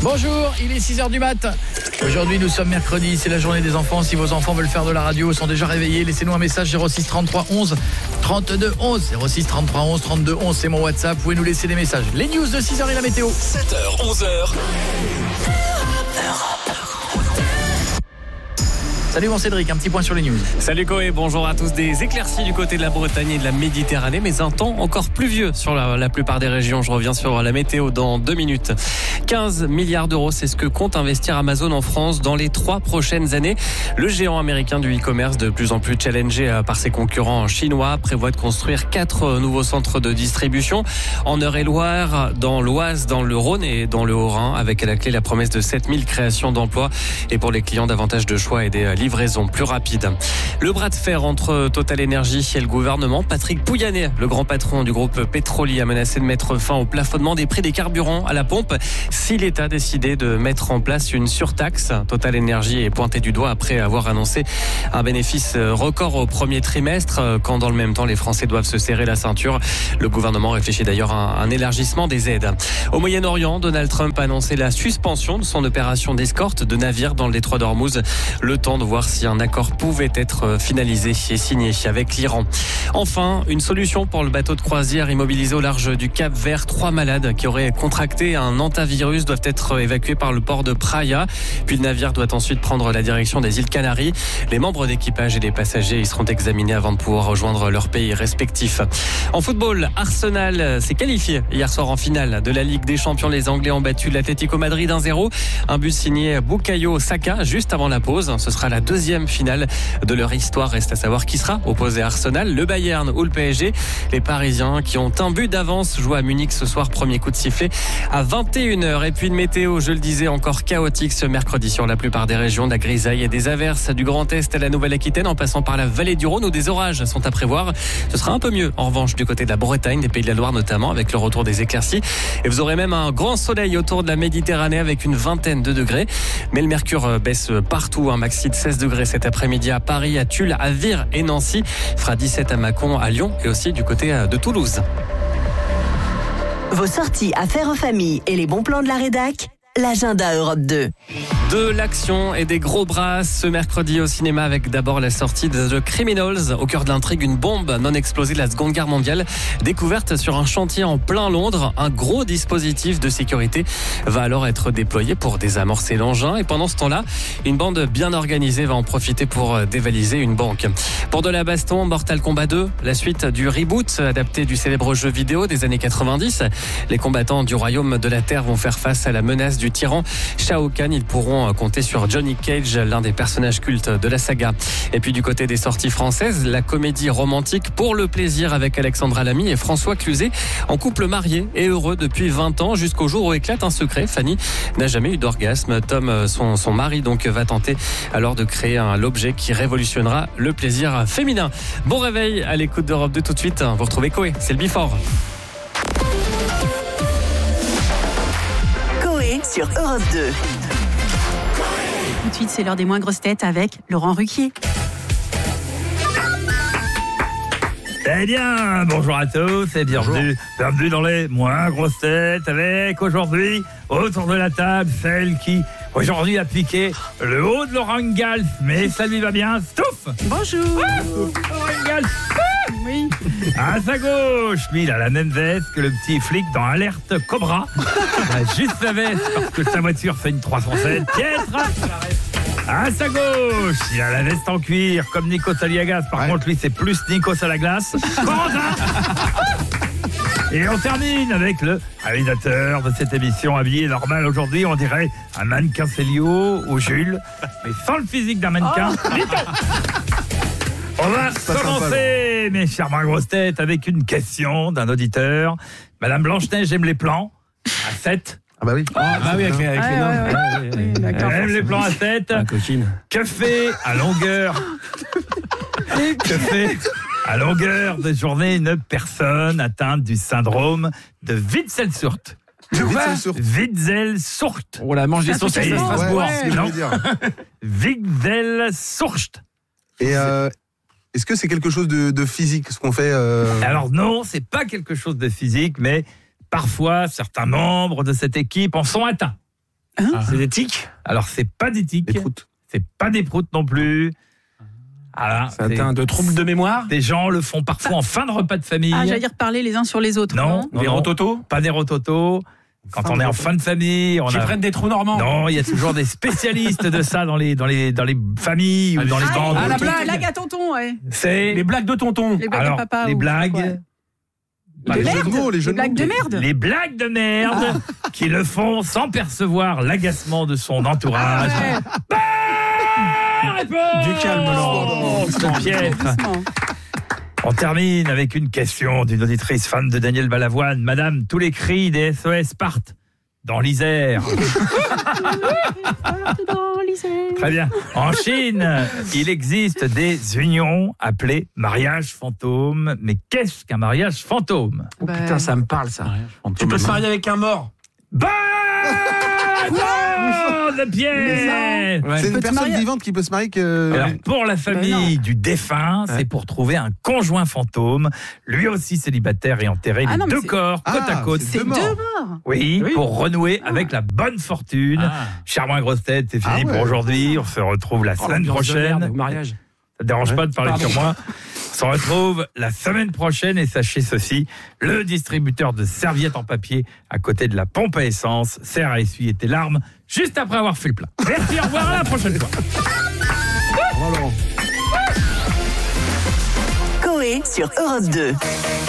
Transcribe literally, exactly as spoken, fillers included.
Bonjour, il est six heures du mat. Aujourd'hui nous sommes mercredi, c'est la journée des enfants. Si vos enfants veulent faire de la radio, sont déjà réveillés, laissez-nous un message zéro six trente-trois onze trente-deux onze. zéro six trente-trois onze trente-deux onze, c'est mon WhatsApp, vous pouvez nous laisser des messages. Les news de six heures et la météo. sept heures, onze heures. Salut mon Cédric, un petit point sur les news. Salut Koé, bonjour à tous. Des éclaircies du côté de la Bretagne et de la Méditerranée, mais un temps encore pluvieux sur la, la plupart des régions. Je reviens sur la météo dans deux minutes. quinze milliards d'euros, c'est ce que compte investir Amazon en France dans les trois prochaines années. Le géant américain du e-commerce, de plus en plus challengé par ses concurrents chinois, prévoit de construire quatre nouveaux centres de distribution en Eure-et-Loire, dans l'Oise, dans le Rhône et dans le Haut-Rhin, avec à la clé la promesse de sept mille créations d'emplois et pour les clients davantage de choix et des livraison plus rapide. Le bras de fer entre Total Energy et le gouvernement. Patrick Pouyanné, le grand patron du groupe pétrolier, a menacé de mettre fin au plafonnement des prix des carburants à la pompe si l'État décidait de mettre en place une surtaxe. Total Energy est pointé du doigt après avoir annoncé un bénéfice record au premier trimestre, quand dans le même temps les Français doivent se serrer la ceinture. Le gouvernement réfléchit d'ailleurs à un élargissement des aides. Au Moyen-Orient, Donald Trump a annoncé la suspension de son opération d'escorte de navires dans le détroit d'Ormuz, le temps de voir si un accord pouvait être finalisé et signé avec l'Iran. Enfin, une solution pour le bateau de croisière immobilisé au large du Cap Vert. Trois malades qui auraient contracté un hantavirus doivent être évacués par le port de Praia. Puis le navire doit ensuite prendre la direction des îles Canaries. Les membres d'équipage et les passagers y seront examinés avant de pouvoir rejoindre leur pays respectif. En football, Arsenal s'est qualifié hier soir en finale de la Ligue des Champions. Les Anglais ont battu l'Atlético Madrid un zéro. Un but signé Bukayo Saka juste avant la pause. Ce sera la deuxième finale de leur histoire. Reste à savoir qui sera opposé à Arsenal, le Bayern ou le P S G. Les Parisiens qui ont un but d'avance jouent à Munich ce soir. Premier coup de sifflet à vingt et une heures. Et puis une météo, je le disais, encore chaotique ce mercredi sur la plupart des régions. De la grisaille et des averses du Grand Est à la Nouvelle-Aquitaine en passant par la vallée du Rhône où des orages sont à prévoir. Ce sera un peu mieux en revanche du côté de la Bretagne, des Pays de la Loire notamment, avec le retour des éclaircies. Et vous aurez même un grand soleil autour de la Méditerranée avec une vingtaine de degrés. Mais le mercure baisse partout, un maxi de seize degrés cet après-midi à Paris, à Tulle, à Vire et Nancy. Il fera dix-sept à Mâcon, à Lyon et aussi du côté de Toulouse. Vos sorties à faire en famille et les bons plans de la rédac, l'agenda Europe deux. De l'action et des gros bras ce mercredi au cinéma avec d'abord la sortie de The Criminals. Au cœur de l'intrigue, une bombe non explosée de la Seconde Guerre mondiale découverte sur un chantier en plein Londres. Un gros dispositif de sécurité va alors être déployé pour désamorcer l'engin. Et pendant ce temps-là, une bande bien organisée va en profiter pour dévaliser une banque. Pour de la baston, Mortal Kombat deux, la suite du reboot adapté du célèbre jeu vidéo des années quatre-vingt-dix. Les combattants du Royaume de la Terre vont faire face à la menace du tyran Shao Kahn. Ils pourront compter sur Johnny Cage, l'un des personnages cultes de la saga. Et puis du côté des sorties françaises, la comédie romantique Pour le plaisir avec Alexandra Lamy et François Cluzet, en couple marié et heureux depuis vingt ans, jusqu'au jour où éclate un secret. Fanny n'a jamais eu d'orgasme. Tom, son, son mari, donc, va tenter alors de créer un l'objet qui révolutionnera le plaisir féminin. Bon réveil à l'écoute d'Europe deux tout de suite. Vous retrouvez Koé, c'est le Before. Koé sur Europe deux. Tout de suite, c'est l'heure des moins grosses têtes avec Laurent Ruquier. Eh bien, bonjour à tous et bienvenue, bienvenue dans les moins grosses têtes avec aujourd'hui, autour de la table, celle qui aujourd'hui a piqué le haut de Laurent Gals, mais ça lui va bien, Stouff. Bonjour. Ah, Laurent Gals. Oui. À sa gauche, lui, il a la même veste que le petit flic dans Alerte Cobra. Il a juste la veste parce que sa voiture fait une trois cent sept. Pietra. À sa gauche, il a la veste en cuir comme Nikos Aliagas. Par ouais. contre, lui, c'est plus Nikos à la glace. Corentin. Et on termine avec le réalisateur de cette émission habillé normal aujourd'hui. On dirait un mannequin Célio ou Jules, mais sans le physique d'un mannequin. Oh. On va commencer, mes chers mains grosses têtes, avec une question d'un auditeur. Madame Blanche-Neige aime les plans à sept. Ah bah oui. Ah bah oui, avec les, avec ouais, les ouais, noms. ouais, ouais. Oui, d'accord, aime les plans à sept. La cochine. Que fait à longueur Que fait à longueur de journée une personne atteinte du syndrome de Witzel-Surt? De Witzel-Surt. Witzel-Surt. On la mange des saucisses à Strasbourg. Ouais, c'est ce que je veux dire. Witzel-Surt. Et euh, est-ce que c'est quelque chose de, de physique, ce qu'on fait euh... Alors non, c'est pas quelque chose de physique, mais parfois certains membres de cette équipe en sont atteints. Hein C'est des tiques. Alors, c'est pas des tiques. Des proutes. C'est pas des proutes non plus. Ah, Ça atteint de troubles de mémoire. Des gens le font parfois en fin de repas de famille. Ah, j'allais dire parler les uns sur les autres. Non, Des non, rototos. pas des rototos. Quand on est en fin de famille, on Qui a... prennent des trous normands. Non, il y a toujours des spécialistes de ça dans les dans les dans les familles ou dans les Ah, bandes. Ah, la les blague. blagues à tonton, ouais. C'est Les blagues de tonton. Les blagues alors à papa. les ou blagues. quoi. Pas Les les- jeux de mots, les jeux de blagues mots. de merde. Les blagues de merde qui le font sans percevoir l'agacement de son entourage. Ouais. Bonne réponse Du calme, Laurent. de Pietre. Doucement. On termine avec une question d'une auditrice fan de Daniel Balavoine. Madame, tous les cris des S O S partent dans l'Isère. Très bien. En Chine, il existe des unions appelées mariage fantôme. Mais qu'est-ce qu'un mariage fantôme? Oh, Bah, putain, ça me parle, ça. Tu peux te marier avec un mort. Bonne réponse, Pierre. Ouais. C'est Peut une te personne marier- vivante qui peut se marier que. Alors, pour la Ben famille du défunt, c'est pour trouver un conjoint fantôme, lui aussi célibataire et enterrer Ah les non, mais deux c'est- corps côte à Ah, côte. C'est Deux deux morts. morts. Oui, Oui. pour renouer avec la bonne fortune. Ah. Charmant et grosse tête, c'est fini Ah ouais. pour aujourd'hui. On se retrouve la Oh, semaine l'ambiance de merde prochaine. au mariage. Ça te dérange Ouais. pas de parler Pardon. sur moi? On se retrouve la semaine prochaine et sachez ceci, le distributeur de serviettes en papier à côté de la pompe à essence sert à essuyer tes larmes juste après avoir fait le plein. Merci, au revoir, à la prochaine fois. Coé sur Europe deux.